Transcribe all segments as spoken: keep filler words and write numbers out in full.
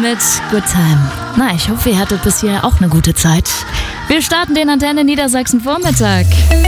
mit Good Time. Na, ich hoffe, ihr hattet bisher auch eine gute Zeit. Wir starten den Antenne Niedersachsen Vormittag.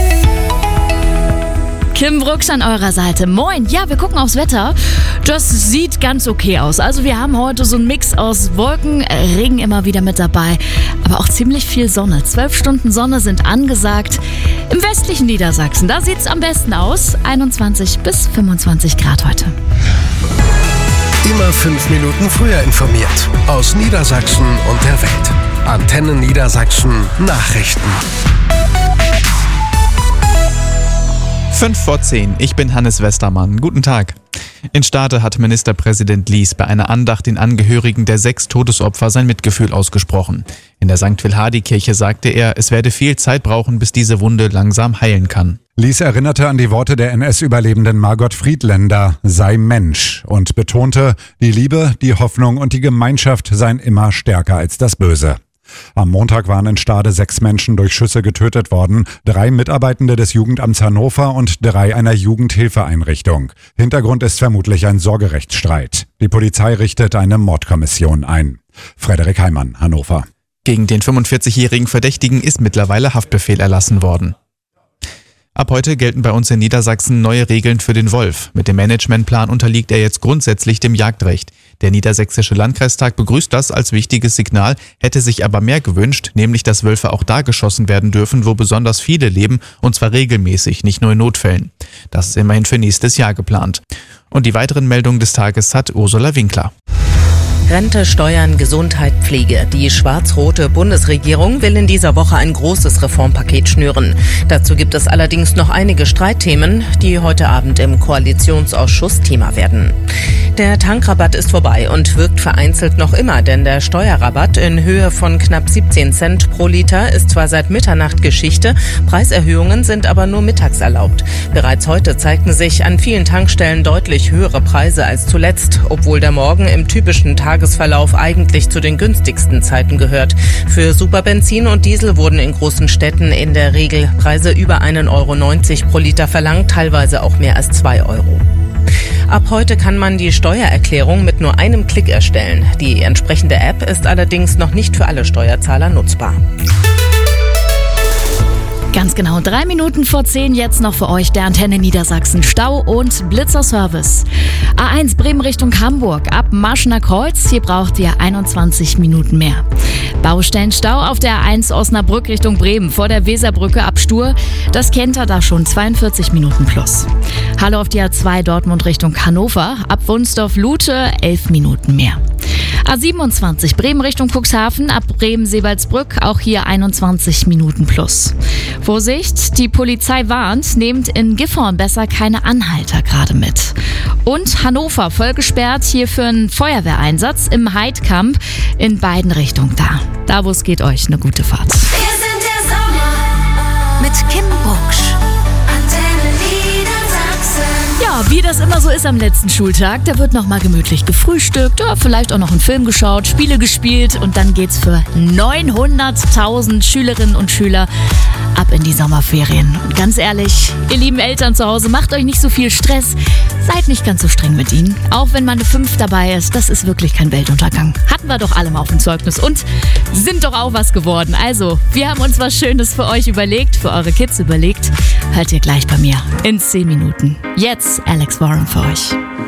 Kim Brucksch an eurer Seite. Moin. Ja, wir gucken aufs Wetter. Das sieht ganz okay aus. Also wir haben heute so einen Mix aus Wolken, Regen immer wieder mit dabei, aber auch ziemlich viel Sonne. Zwölf Stunden Sonne sind angesagt. Im westlichen Niedersachsen, da sieht es am besten aus. einundzwanzig bis fünfundzwanzig Grad heute. Immer fünf Minuten früher informiert. Aus Niedersachsen und der Welt. Antenne Niedersachsen Nachrichten. Fünf vor zehn. Ich bin Hannes Westermann. Guten Tag. In Stade hat Ministerpräsident Lies bei einer Andacht den Angehörigen der sechs Todesopfer sein Mitgefühl ausgesprochen. In der Sankt Wilhardi-Kirche sagte er, es werde viel Zeit brauchen, bis diese Wunde langsam heilen kann. Lies erinnerte an die Worte der N S-Überlebenden Margot Friedländer, sei Mensch, und betonte, die Liebe, die Hoffnung und die Gemeinschaft seien immer stärker als das Böse. Am Montag waren in Stade sechs Menschen durch Schüsse getötet worden, drei Mitarbeitende des Jugendamts Hannover und drei einer Jugendhilfeeinrichtung. Hintergrund ist vermutlich ein Sorgerechtsstreit. Die Polizei richtet eine Mordkommission ein. Frederik Heimann, Hannover. Gegen den fünfundvierzigjährigen Verdächtigen ist mittlerweile Haftbefehl erlassen worden. Ab heute gelten bei uns in Niedersachsen neue Regeln für den Wolf. Mit dem Managementplan unterliegt er jetzt grundsätzlich dem Jagdrecht. Der Niedersächsische Landkreistag begrüßt das als wichtiges Signal, hätte sich aber mehr gewünscht, nämlich dass Wölfe auch da geschossen werden dürfen, wo besonders viele leben, und zwar regelmäßig, nicht nur in Notfällen. Das ist immerhin für nächstes Jahr geplant. Und die weiteren Meldungen des Tages hat Ursula Winkler. Rente, Steuern, Gesundheit, Pflege. Die schwarz-rote Bundesregierung will in dieser Woche ein großes Reformpaket schnüren. Dazu gibt es allerdings noch einige Streitthemen, die heute Abend im Koalitionsausschuss Thema werden. Der Tankrabatt ist vorbei und wirkt vereinzelt noch immer, denn der Steuerrabatt in Höhe von knapp siebzehn Cent pro Liter ist zwar seit Mitternacht Geschichte, Preiserhöhungen sind aber nur mittags erlaubt. Bereits heute zeigten sich an vielen Tankstellen deutlich höhere Preise als zuletzt, obwohl der Morgen im typischen Tagesverlauf eigentlich zu den günstigsten Zeiten gehört. Für Superbenzin und Diesel wurden in großen Städten in der Regel Preise über einen Euro neunzig pro Liter verlangt, teilweise auch mehr als zwei Euro. Ab heute kann man die Steuererklärung mit nur einem Klick erstellen. Die entsprechende App ist allerdings noch nicht für alle Steuerzahler nutzbar. Ganz genau, drei Minuten vor zehn jetzt noch für euch der Antenne Niedersachsen Stau- und Blitzerservice. A eins Bremen Richtung Hamburg ab Marschener Kreuz, hier braucht ihr einundzwanzig Minuten mehr. Baustellenstau auf der A eins Osnabrück Richtung Bremen vor der Weserbrücke ab Stur, das kennt ihr da schon, zweiundvierzig Minuten plus. Hallo auf die A zwei Dortmund Richtung Hannover ab Wunsdorf-Lute, elf Minuten mehr. A siebenundzwanzig Bremen Richtung Cuxhaven ab Bremen-Sebalsbrück, auch hier einundzwanzig Minuten plus. Vorsicht, die Polizei warnt, nehmt in Gifhorn besser keine Anhalter gerade mit. Und Hannover voll gesperrt hier für einen Feuerwehreinsatz im Heidkamp in beiden Richtungen da. Da wo es geht, euch eine gute Fahrt. Wir sind der Sommer mit Kim Brucksch. Ja, wie das immer so ist am letzten Schultag, da wird nochmal gemütlich gefrühstückt, ja, vielleicht auch noch einen Film geschaut, Spiele gespielt und dann geht's für neunhunderttausend Schülerinnen und Schüler ab in die Sommerferien. Und ganz ehrlich, ihr lieben Eltern zu Hause, macht euch nicht so viel Stress, seid nicht ganz so streng mit ihnen. Auch wenn mal eine fünf dabei ist, das ist wirklich kein Weltuntergang. Hatten wir doch alle mal auf dem Zeugnis und sind doch auch was geworden. Also, wir haben uns was Schönes für euch überlegt, für eure Kids überlegt. Hört ihr gleich bei mir in zehn Minuten. Jetzt Alex Warren für euch.